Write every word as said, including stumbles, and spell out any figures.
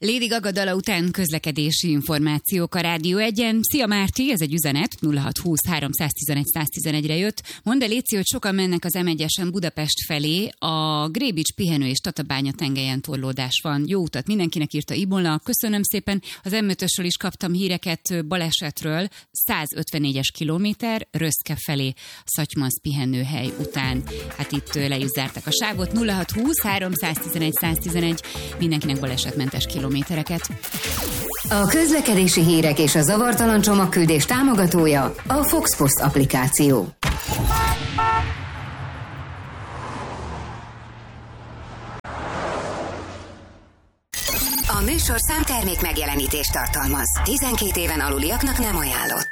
Lady Gaga dala után közlekedési információk a Rádió egyen. Szia Márti, ez egy üzenet, nulla hat húsz háromszáztizenegy száztizenegyre jött. Mondd el, Léci, hogy sokan mennek az em egyesen Budapest felé, a Grébics pihenő és Tatabánya tengelyen torlódás van. Jó utat mindenkinek, írta Ibola. Köszönöm szépen. Az em ötösről is kaptam híreket, balesetről. százötvennégyes kilométer, Röszke felé, Szatymansz pihenőhely után. Hát itt le is zárták a sávot. nulla hat húsz háromszáztizenegy száztizenegy, mindenkinek balesetmentes kilométereket. A közlekedési hírek és a zavartalan csomagküldés támogatója a Fox Post applikáció. A műsor számtermék megjelenítést tartalmaz. tizenkét éven aluliaknak nem ajánlott.